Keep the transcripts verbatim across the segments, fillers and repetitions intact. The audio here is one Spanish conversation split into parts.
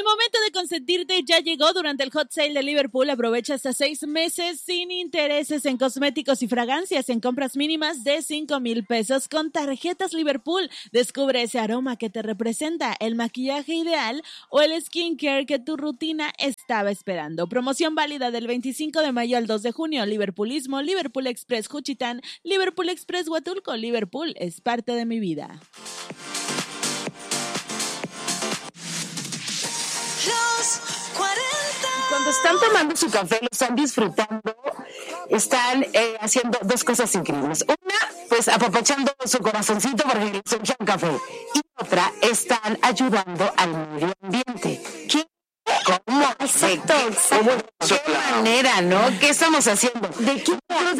momento de consentirte ya llegó. Durante el hot sale de Liverpool aprovecha hasta seis meses sin intereses en cosméticos y fragancias en compras mínimas de cinco mil pesos con tarjetas Liverpool. Descubre ese aroma que te representa, el maquillaje ideal o el skincare que tu rutina estaba esperando. Promoción válida del veinticinco de mayo al dos de junio. Liverpoolismo, Liverpool Express Juchitán, Liverpool Express Huatulco. Liverpool es parte de mi vida. Cuando están tomando su café, lo están disfrutando, están eh, haciendo dos cosas increíbles. Una, pues apapachando su corazoncito porque les echa un café. Y otra, están ayudando al medio ambiente. ¿Qué? ¿Cómo? Exacto, exacto. ¿De qué manera, no? ¿Qué estamos haciendo? ¿De qué?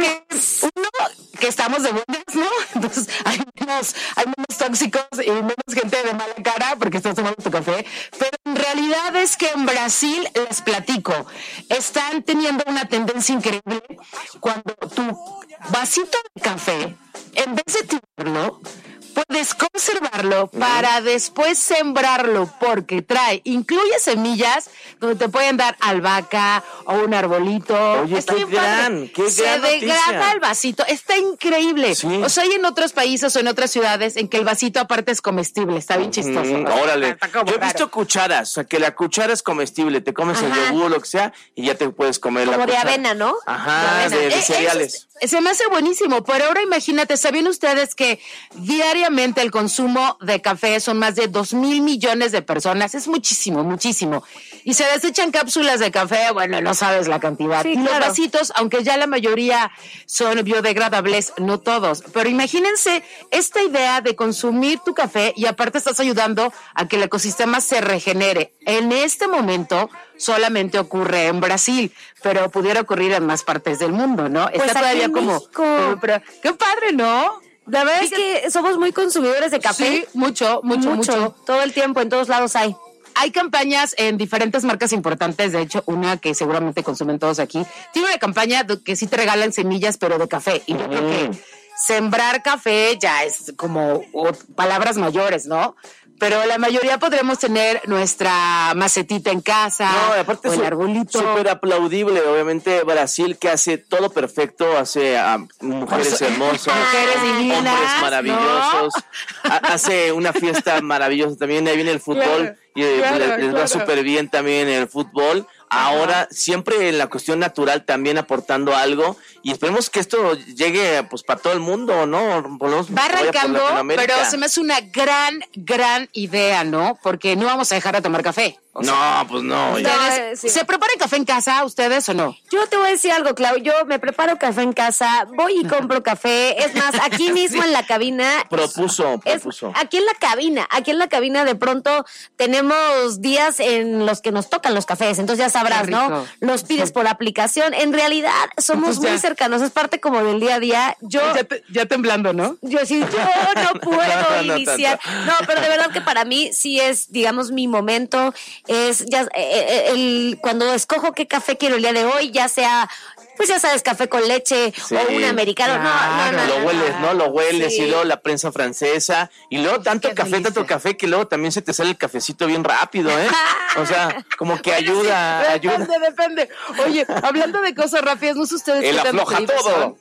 Uno, que estamos de buenas, ¿no? Entonces hay menos, hay menos tóxicos y menos gente de mala cara porque estás tomando tu café. Pero en realidad es que en Brasil, les platico, están teniendo una tendencia increíble cuando tu vasito de café, en vez de tirarlo, puedes conservarlo para después sembrarlo porque trae, incluye semillas donde te pueden dar albahaca o un arbolito. Oye, está qué bien padre. gran, qué Se gran degrada noticia. el vasito, está increíble. Sí. O sea, hay en otros países o en otras ciudades en que el vasito aparte es comestible, está bien chistoso. Mm, órale, está como yo he raro. visto cucharas, o sea, que la cuchara es comestible, te comes Ajá. el yogur o lo que sea y ya te puedes comer Como la de cuchara. avena, ¿no? Ajá, De de, de Eh, cereales. eso se me hace buenísimo, pero ahora imagínate, ¿sabían ustedes que diariamente el consumo de café son más de dos mil millones de personas? Es muchísimo, muchísimo. Y se desechan cápsulas de café, bueno, no sabes la cantidad. Sí, y los claro. vasitos, aunque ya la mayoría son biodegradables, no todos. Pero imagínense esta idea de consumir tu café y aparte estás ayudando a que el ecosistema se regenere. En este momento solamente ocurre en Brasil, pero pudiera ocurrir en más partes del mundo, ¿no? Pues Está aquí todavía en como... México. Pero, pero, qué padre, ¿no? La verdad es que somos muy consumidores de café. Sí, mucho, mucho, mucho. Todo el tiempo, en todos lados hay. Hay campañas en diferentes marcas importantes, de hecho, una que seguramente consumen todos aquí, tiene una campaña de que sí te regalan semillas, pero de café. Y yo creo que sembrar café ya es como o, palabras mayores, ¿no? Pero la mayoría podremos tener nuestra macetita en casa, No, y aparte o el es arbolito. súper aplaudible, obviamente Brasil que hace todo perfecto, hace a mujeres hermosas, Mujeres divinas, hombres maravillosos, ha- hace una fiesta maravillosa también, ahí viene el fútbol Claro, y eh, claro, les, les va claro. súper bien también el fútbol. Ahora, siempre en la cuestión natural también aportando algo y esperemos que esto llegue pues para todo el mundo, ¿no? Por lo menos Va que vaya por arrancando, Latinoamérica. pero se me hace una gran, gran idea, ¿no? Porque no vamos a dejar de tomar café. O sea, No, pues no. No, ya. ¿ustedes eh, sí. ¿se preparan café en casa ustedes o no? Yo te voy a decir algo, Clau. Yo me preparo café en casa, voy y compro café. Es más, aquí mismo en la cabina. Propuso, Es, propuso. aquí en la cabina, aquí en la cabina de pronto tenemos días en los que nos tocan los cafés, entonces ya sabrás, Qué rico. ¿no? Los pides por aplicación. En realidad somos Pues ya. muy cercanos, es parte como del día a día. Yo Ya, te- ya temblando, ¿no? Yo sí, yo no puedo No, no iniciar. tanto. No, pero de verdad que para mí sí es, digamos, mi momento. Es ya eh, eh, el cuando escojo qué café quiero el día de hoy, ya sea, pues ya sabes, café con leche Sí, o un americano. No, no, no. Lo no, hueles, no. ¿no? Lo hueles Sí. y luego la prensa francesa y luego tanto Qué café, delicia. tanto café que luego también se te sale el cafecito bien rápido, ¿eh? O sea, como que ayuda, ayuda. Depende, depende. Oye, hablando de cosas rápidas, no sé ustedes Él qué tan afloja creíbles todo. son.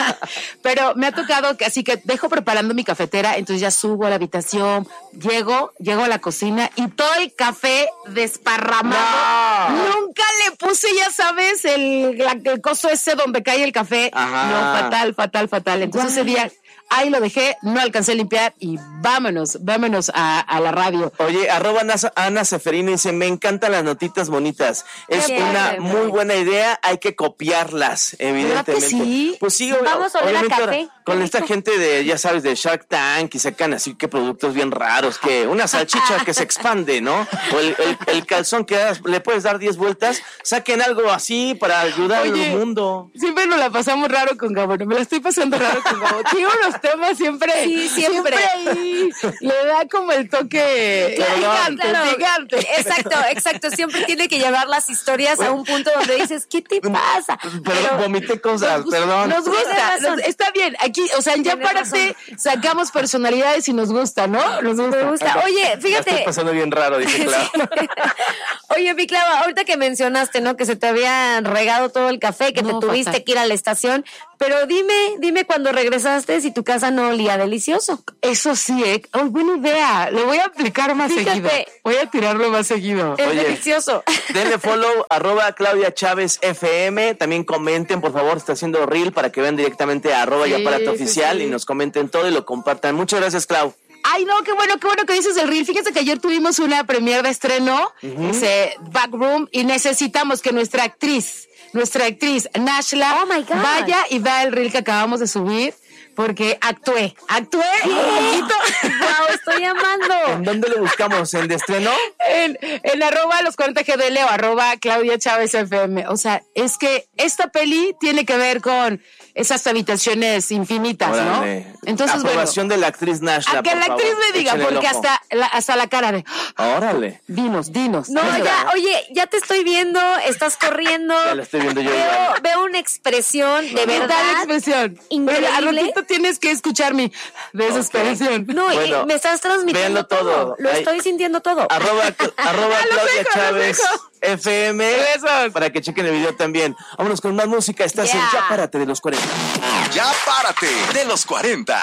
Pero me ha tocado que así que dejo preparando mi cafetera, entonces ya subo a la habitación, llego, llego a la cocina y todo el café desparramado. No. Nunca le puse, ya sabes, el, la- el coso ese donde cae el café. Ajá. No, fatal, fatal, fatal. Entonces ese día ahí lo dejé, no alcancé a limpiar y vámonos, vámonos a, a la radio. Oye, arroba Ana, Ana Seferina dice, me encantan las notitas bonitas. Es Qué una padre, muy güey. buena idea, hay que copiarlas, evidentemente. sí? Pues sí, ob- Vamos a oler a obviamente café. ahora, con Qué esta rico. gente de, ya sabes, de Shark Tank y sacan así que productos bien raros, que una salchicha que se expande, ¿no? O el, el- el calzón que das- le puedes dar diez vueltas, saquen algo así para ayudar Oye, al mundo. Siempre nos la pasamos raro con Gabón. Me la estoy pasando raro con Gabón. Tiene unos temas siempre. Sí, siempre. ahí le da como el toque Claro, gigante, claro. gigante. Exacto, exacto. Siempre tiene que llevar las historias a un punto donde dices, ¿qué te pasa? Perdón, vomité cosas, Nos gusta, perdón. Nos gusta. Tienes razón. Nos- está bien. Aquí aquí, o sea, en Ya Párate sacamos personalidades y nos gusta, ¿no? Nos gusta. Me gusta. Oye, La fíjate. estoy pasando bien raro, dice Clau. Oye, mi Clava, ahorita que mencionaste, ¿no? Que se te había regado todo el café, que No, te tuviste fatal. que ir a la estación. Pero dime, dime cuando regresaste si tu casa no olía delicioso. Eso sí, ¿eh? Oh, buena idea. Lo voy a aplicar más Fíjate. seguido. Voy a tirarlo más seguido. Es Oye. delicioso. Denle follow, arroba Claudia Chávez F M. También comenten, por favor, está haciendo reel para que vean directamente a arroba Sí, Ya Párate sí, Oficial sí. y nos comenten todo y lo compartan. Muchas gracias, Clau. Ay, no, qué bueno, qué bueno que dices el reel. Fíjense que ayer tuvimos una premiere de estreno, ese Backroom, y necesitamos que nuestra actriz, nuestra actriz Nashla, Oh, my God. vaya y vea el reel que acabamos de subir, porque actué, actué un poquito. Wow, estoy amando. ¿En dónde lo buscamos? ¿En de estreno? En, en arroba los cuarenta G D L o arroba Claudia Chávez F M. O sea, es que esta peli tiene que ver con esas habitaciones infinitas, Órale. ¿no? Entonces, Aprobación de la actriz bueno, Nashla, a que por la favor. actriz me diga, Échenle el porque ojo. hasta la, hasta la cara de, Órale. dinos, dinos. No, ya, oye, ya te estoy viendo, estás corriendo. Ya lo estoy viendo yo Veo, igual. veo una expresión de ¿Qué tal la verdad. expresión? increíble. Pero al ratito tienes que escuchar mi desesperación. No, Bueno, y me estás transmitiendo véanlo todo. Lo Ahí. estoy sintiendo todo. Arroba, arroba Los Claudia dejo, los Chávez dejo. F M Besos. para que chequen el video también. Vámonos con más música. Estás en Yeah. Ya Párate de los cuarenta. Ya Párate de los cuarenta.